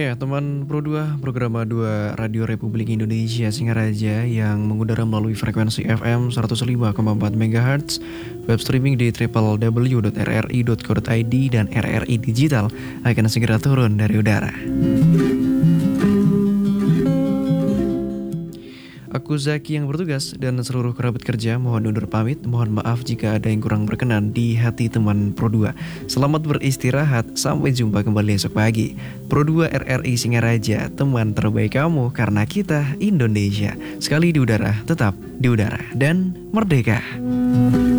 Ya, teman Pro 2, program A2 Radio Republik Indonesia Singaraja yang mengudara melalui frekuensi FM 105,4 MHz, web streaming di www.rri.co.id dan RRI Digital akan segera turun dari udara. Aku Zaki yang bertugas dan seluruh kerabat kerja mohon undur pamit. Mohon maaf jika ada yang kurang berkenan di hati teman Pro 2. Selamat beristirahat, sampai jumpa kembali esok pagi. Pro 2 RRI Singaraja, teman terbaik kamu karena kita Indonesia. Sekali di udara, tetap di udara dan merdeka.